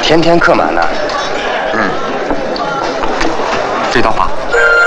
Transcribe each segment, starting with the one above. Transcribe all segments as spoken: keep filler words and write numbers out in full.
天天客满呢。 嗯，这倒好。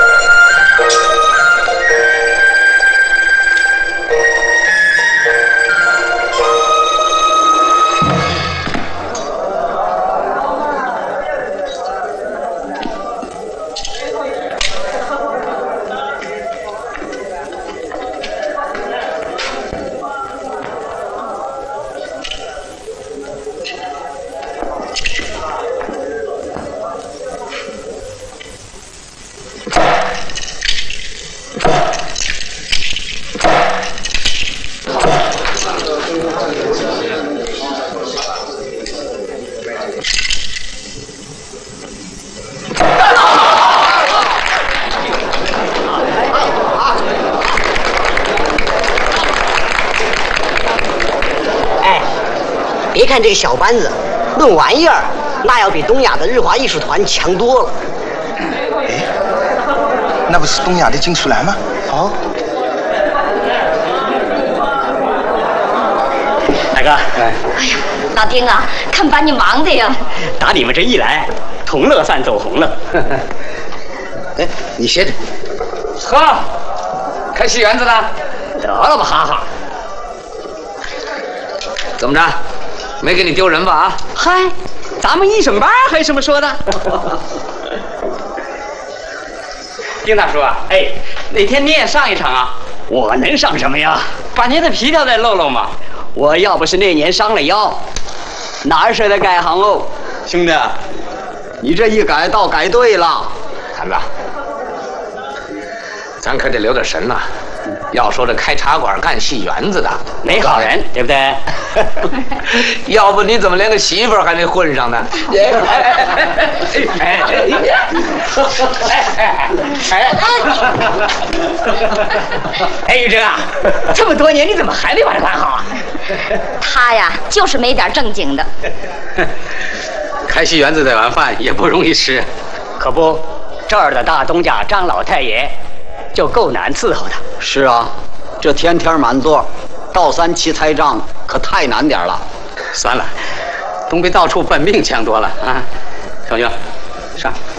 别看这个小班子，论玩意儿，那要比东亚的日华艺术团强多了。 哎，那不是东亚的金淑兰吗？ 哦， 大哥，哎， 哎呀，老丁啊，看把你忙的呀！ 打你们这一来，同乐算走红了。 哎，你歇着。 呵，开戏园子了，得了吧，哈哈。 怎么着？没给你丢人吧？啊！ 嗨，咱们一整班还有什么说的？丁大叔啊，哎，哪天你也上一场啊？我能上什么呀？把您的皮条再露露嘛。我要不是那年伤了腰，哪舍得改行哦？ 兄弟，你这一改倒改对了。孩子，咱可得留点神了。要说这开茶馆干戏园子的没好人，对不对？ 要不你怎么连个媳妇儿还没混上呢？ 哎哎哎，玉珍啊，这么多年你怎么还没把它管好啊？ 他呀，就是没点正经的。 开戏园子这碗饭也不容易吃， 可不，这儿的大东家张老太爷就够难伺候的。 是啊，这天天满座，倒三七猜账可太难点了。 算了，总比到处奔命强多了啊！小军，上。